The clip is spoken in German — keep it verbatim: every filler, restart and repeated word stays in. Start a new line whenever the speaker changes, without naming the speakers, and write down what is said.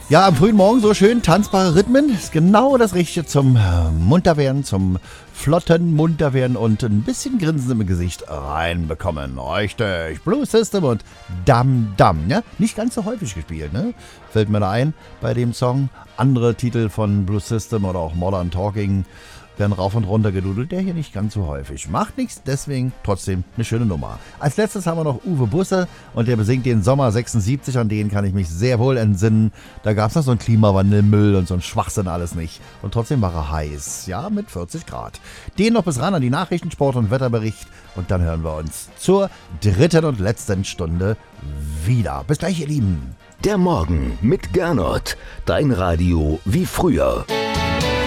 Ja, am frühen Morgen so schön tanzbare Rhythmen ist genau das Richtige zum äh, Munterwerden, zum flotten Munterwerden und ein bisschen Grinsen im Gesicht reinbekommen. Richtig, Blue System und Dam Dam, ja? Nicht ganz so häufig gespielt, ne? Fällt mir da ein bei dem Song. Andere Titel von Blue System oder auch Modern Talking werden rauf und runter gedudelt, der hier nicht ganz so häufig. Macht nichts, deswegen trotzdem eine schöne Nummer. Als letztes haben wir noch Uwe Busse und der besingt den Sommer sechsundsiebzig, an den kann ich mich sehr wohl entsinnen. Da gab es noch so einen Klimawandelmüll und so einen Schwachsinn alles nicht. Und trotzdem war er heiß, ja, mit vierzig Grad. Den noch bis ran an die Nachrichten, Sport und Wetterbericht und dann hören wir uns zur dritten und letzten Stunde wieder. Bis gleich, ihr Lieben.
Der Morgen mit Gernot, dein Radio wie früher.